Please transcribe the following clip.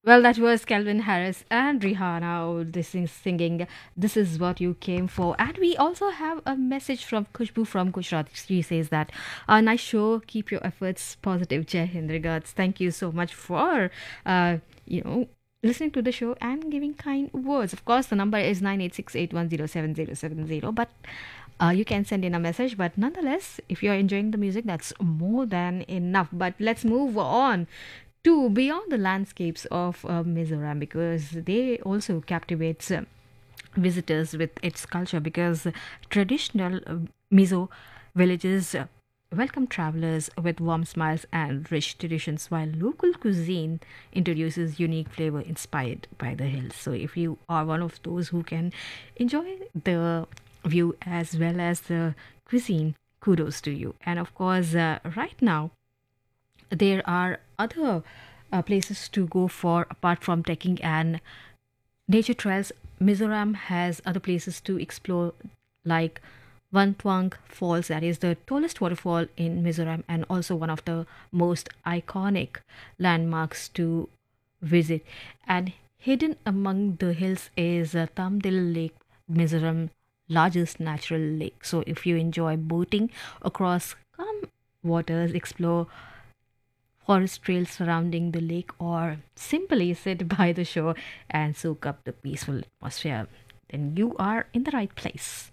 Well, that was Calvin Harris and Rihanna singing This Is What You Came For. And we also have a message from Kushbu from Gujarat. She says that, nice show, keep your efforts positive. Jai Hind, regards. Thank you so much for, uh, you know, listening to the show and giving kind words. Of course, the number is 986810770, but you can send in a message. But nonetheless, if you're enjoying the music, that's more than enough. But let's move on to beyond the landscapes of Mizoram, because they also captivates visitors with its culture, because traditional Mizo villages welcome travelers with warm smiles and rich traditions, while local cuisine introduces unique flavor inspired by the hills. So if you are one of those who can enjoy the view as well as the cuisine, kudos to you. And of course, right now there are other places to go for apart from trekking and nature trails. Mizoram has other places to explore, like Wantwang Falls, that is the tallest waterfall in Mizoram and also one of the most iconic landmarks to visit. And hidden among the hills is Tamdil Lake, Mizoram largest natural lake. So if you enjoy boating across calm waters, explore forest trails surrounding the lake, or simply sit by the shore and soak up the peaceful atmosphere, then you are in the right place.